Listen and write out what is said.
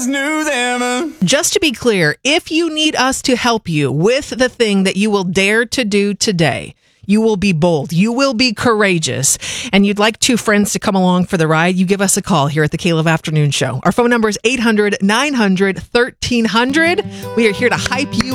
knew them. Just to be clear, if you need us to help you with the thing that you will dare to do today, you will be bold, you will be courageous, and you'd like two friends to come along for the ride, you give us a call here at the K-Love Afternoon Show. Our phone number is 800-900-1300. We are here to hype you